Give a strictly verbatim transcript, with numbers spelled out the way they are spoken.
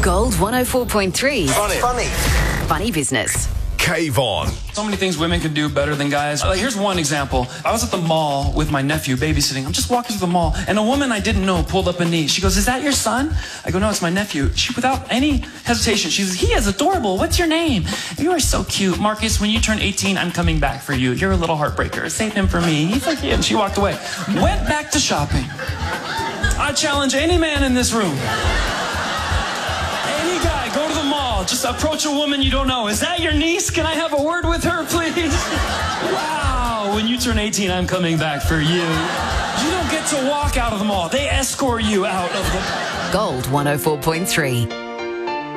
Gold one oh four point three. Funny. Funny. Funny business. Kayvon. So many things women can do better than guys. Like, here's one example. I was at the mall with my nephew babysitting. I'm just walking through the mall, and a woman I didn't know pulled up a knee. She goes, "Is that your son?" I go, "No, it's my nephew." She, without any hesitation, she says, "He is adorable. What's your name?" "You are so cute. Marcus, when you turn eighteen, I'm coming back for you. You're a little heartbreaker. Save him for me. He's like you." And she walked away. Went back to shopping. I challenge any man in this room. Any guy, go to the mall. Just approach a woman you don't know. "Is that your niece? Can I have a word with her, please?" Wow, when you turn eighteen, I'm coming back for you. You don't get to walk out of the mall. They escort you out of the... Gold one oh four point three.